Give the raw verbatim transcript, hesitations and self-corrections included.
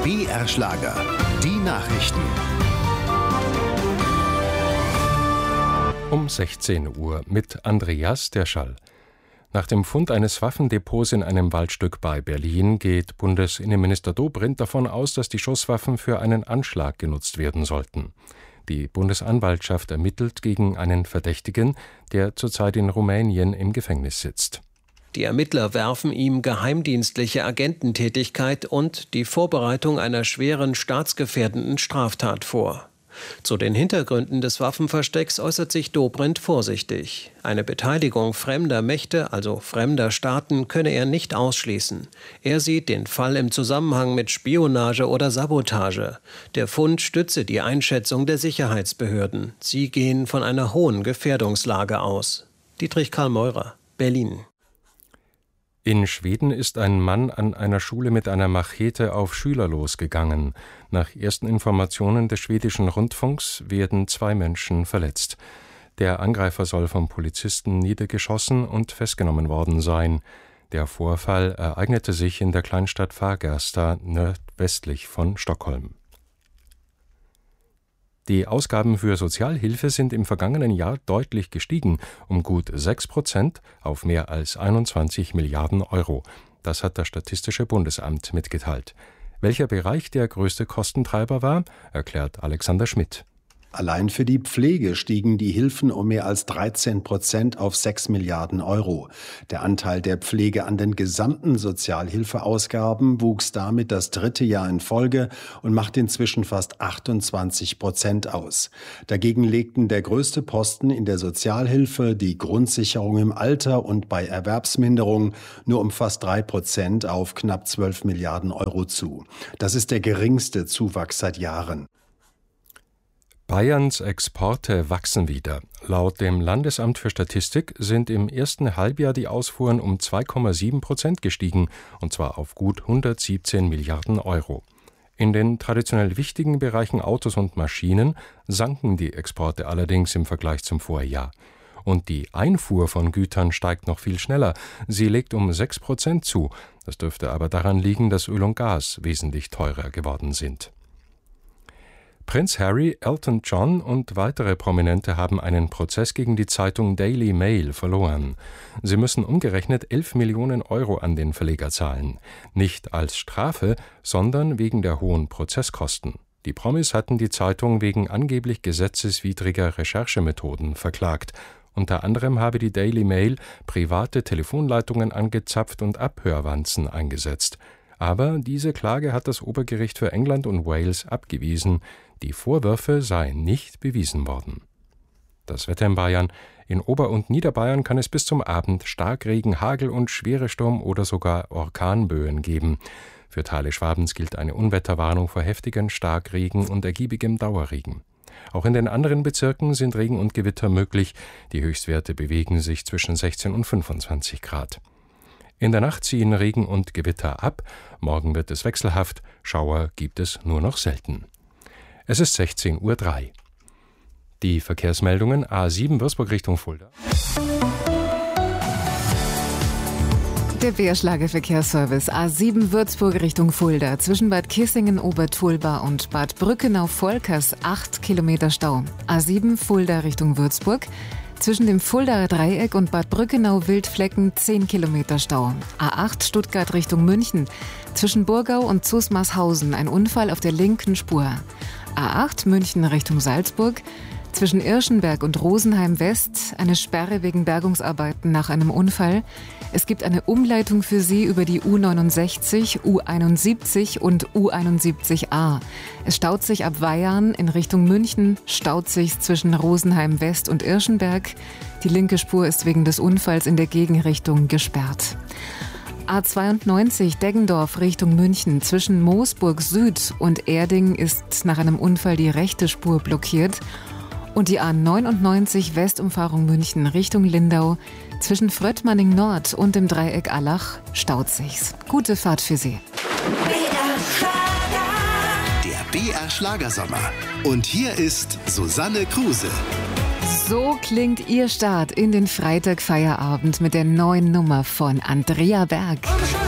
B R-Schlager, die Nachrichten. Um sechzehn Uhr mit Andreas Derschall. Nach dem Fund eines Waffendepots in einem Waldstück bei Berlin geht Bundesinnenminister Dobrindt davon aus, dass die Schusswaffen für einen Anschlag genutzt werden sollten. Die Bundesanwaltschaft ermittelt gegen einen Verdächtigen, der zurzeit in Rumänien im Gefängnis sitzt. Die Ermittler werfen ihm geheimdienstliche Agententätigkeit und die Vorbereitung einer schweren staatsgefährdenden Straftat vor. Zu den Hintergründen des Waffenverstecks äußert sich Dobrindt vorsichtig. Eine Beteiligung fremder Mächte, also fremder Staaten, könne er nicht ausschließen. Er sieht den Fall im Zusammenhang mit Spionage oder Sabotage. Der Fund stütze die Einschätzung der Sicherheitsbehörden. Sie gehen von einer hohen Gefährdungslage aus. Dietrich Karl Meurer, Berlin. In Schweden ist ein Mann an einer Schule mit einer Machete auf Schüler losgegangen. Nach ersten Informationen des schwedischen Rundfunks werden zwei Menschen verletzt. Der Angreifer soll vom Polizisten niedergeschossen und festgenommen worden sein. Der Vorfall ereignete sich in der Kleinstadt Fagersta nordwestlich von Stockholm. Die Ausgaben für Sozialhilfe sind im vergangenen Jahr deutlich gestiegen, um gut sechs Prozent auf mehr als einundzwanzig Milliarden Euro. Das hat das Statistische Bundesamt mitgeteilt. Welcher Bereich der größte Kostentreiber war, erklärt Alexander Schmidt. Allein für die Pflege stiegen die Hilfen um mehr als dreizehn Prozent auf sechs Milliarden Euro. Der Anteil der Pflege an den gesamten Sozialhilfeausgaben wuchs damit das dritte Jahr in Folge und macht inzwischen fast achtundzwanzig Prozent aus. Dagegen legten der größte Posten in der Sozialhilfe, die Grundsicherung im Alter und bei Erwerbsminderung nur um fast drei Prozent auf knapp zwölf Milliarden Euro zu. Das ist der geringste Zuwachs seit Jahren. Bayerns Exporte wachsen wieder. Laut dem Landesamt für Statistik sind im ersten Halbjahr die Ausfuhren um zwei Komma sieben Prozent gestiegen, und zwar auf gut hundertsiebzehn Milliarden Euro. In den traditionell wichtigen Bereichen Autos und Maschinen sanken die Exporte allerdings im Vergleich zum Vorjahr. Und die Einfuhr von Gütern steigt noch viel schneller. Sie legt um sechs Prozent zu. Das dürfte aber daran liegen, dass Öl und Gas wesentlich teurer geworden sind. Prinz Harry, Elton John und weitere Prominente haben einen Prozess gegen die Zeitung Daily Mail verloren. Sie müssen umgerechnet elf Millionen Euro an den Verleger zahlen. Nicht als Strafe, sondern wegen der hohen Prozesskosten. Die Promis hatten die Zeitung wegen angeblich gesetzeswidriger Recherchemethoden verklagt. Unter anderem habe die Daily Mail private Telefonleitungen angezapft und Abhörwanzen eingesetzt. Aber diese Klage hat das Obergericht für England und Wales abgewiesen. Die Vorwürfe seien nicht bewiesen worden. Das Wetter in Bayern. In Ober- und Niederbayern kann es bis zum Abend Starkregen, Hagel und schwere Sturm- oder sogar Orkanböen geben. Für Teile Schwabens gilt eine Unwetterwarnung vor heftigen Starkregen und ergiebigem Dauerregen. Auch in den anderen Bezirken sind Regen und Gewitter möglich. Die Höchstwerte bewegen sich zwischen sechzehn und fünfundzwanzig Grad. In der Nacht ziehen Regen und Gewitter ab. Morgen wird es wechselhaft. Schauer gibt es nur noch selten. Es ist sechzehn Uhr drei. Die Verkehrsmeldungen: A sieben Würzburg Richtung Fulda. Der B R-Schlager-Verkehrsservice A sieben Würzburg Richtung Fulda. Zwischen Bad Kissingen, Obertulba und Bad Brückenau-Volkers acht Kilometer Stau. A sieben Fulda Richtung Würzburg. Zwischen dem Fuldaer Dreieck und Bad Brückenau-Wildflecken zehn Kilometer Stau. A acht Stuttgart Richtung München. Zwischen Burgau und Zusmarshausen ein Unfall auf der linken Spur. A acht München Richtung Salzburg. Zwischen Irschenberg und Rosenheim West eine Sperre wegen Bergungsarbeiten nach einem Unfall. Es gibt eine Umleitung für Sie über die U neunundsechzig, U einundsiebzig und U einundsiebzig a. Es staut sich ab Weyarn in Richtung München, staut sich zwischen Rosenheim West und Irschenberg. Die linke Spur ist wegen des Unfalls in der Gegenrichtung gesperrt. A zweiundneunzig Deggendorf Richtung München. Zwischen Moosburg Süd und Erding ist nach einem Unfall die rechte Spur blockiert. Und die A neunundneunzig Westumfahrung München Richtung Lindau. Zwischen Fröttmanning Nord und dem Dreieck Allach staut sich's. Gute Fahrt für Sie. Der B R-Schlagersommer. Und hier ist Susanne Kruse. So klingt Ihr Start in den Freitagfeierabend mit der neuen Nummer von Andrea Berg.